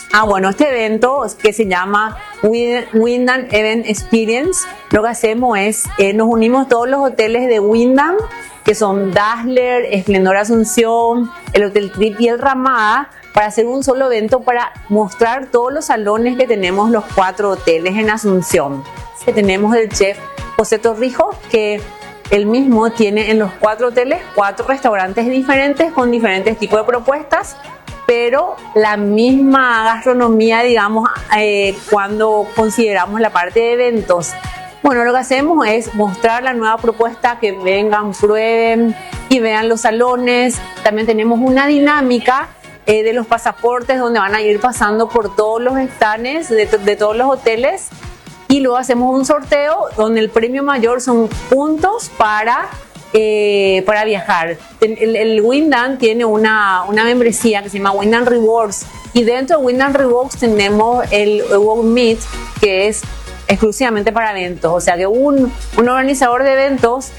Bueno, este evento que se llama Wyndham Event Experience, lo que hacemos es, nos unimos todos los hoteles de Wyndham, que son Dazzler, Esplendor Asunción, el Hotel Trip y el Ramada, para hacer un solo evento para mostrar todos los salones que tenemos los 4 hoteles en Asunción. Que tenemos el chef José Torrijos, que él mismo tiene en los 4 hoteles 4 restaurantes diferentes con diferentes tipos de propuestas, pero la misma gastronomía, digamos, cuando consideramos la parte de eventos. Bueno, lo que hacemos es mostrar la nueva propuesta, que vengan, prueben y vean los salones. También tenemos una dinámica de los pasaportes, donde van a ir pasando por todos los stands de todos los hoteles, y luego hacemos un sorteo donde el premio mayor son puntos para viajar. El Wyndham tiene una membresía que se llama Wyndham Rewards, y dentro de Wyndham Rewards tenemos el World Meet, que es exclusivamente para eventos. O sea que un organizador de eventos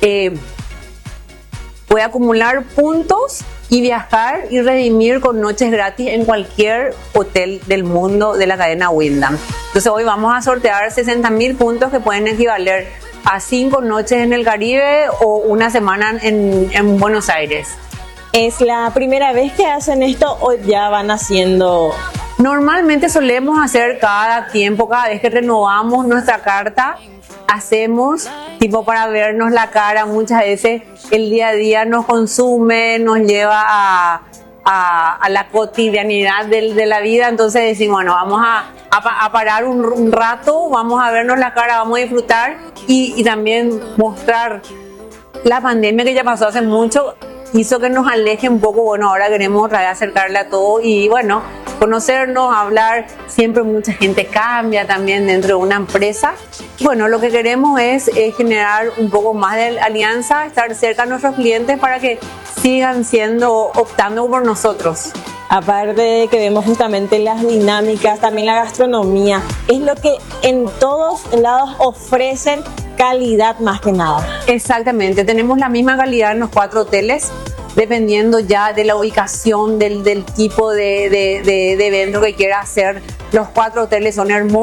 puede acumular puntos y viajar y redimir con noches gratis en cualquier hotel del mundo de la cadena Wyndham. Entonces hoy vamos a sortear 60.000 puntos que pueden equivaler a 5 noches en el Caribe o una semana en Buenos Aires. ¿Es la primera vez que hacen esto o ya van haciendo? Normalmente solemos hacer cada vez que renovamos nuestra carta, hacemos tipo para vernos la cara. Muchas veces el día a día nos consume, nos lleva a la cotidianidad de la vida, entonces decimos, bueno, vamos a parar un rato, vamos a vernos la cara, vamos a disfrutar y también mostrar. La pandemia, que ya pasó hace mucho, hizo que nos aleje un poco. Bueno, ahora queremos otra vez acercarle a todo y bueno, conocernos, hablar. Siempre mucha gente cambia también dentro de una empresa. Bueno, lo que queremos es generar un poco más de alianza, estar cerca de nuestros clientes para que sigan optando por nosotros. Aparte de que vemos justamente las dinámicas, también la gastronomía, es lo que en todos lados ofrecen calidad más que nada. Exactamente, tenemos la misma calidad en los 4 hoteles, dependiendo ya de la ubicación, del tipo de evento que quiera hacer. Los 4 hoteles son hermosos.